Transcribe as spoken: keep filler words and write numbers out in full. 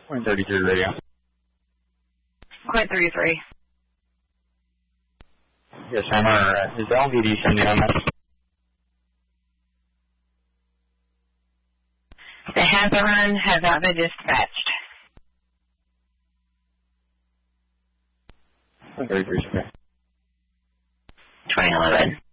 Point thirty-three radio. Point thirty-three. Yes, ma'am. Uh, is the L V D sending on that? The Hathorn has not been dispatched. Point thirty-three, okay. twenty eleven.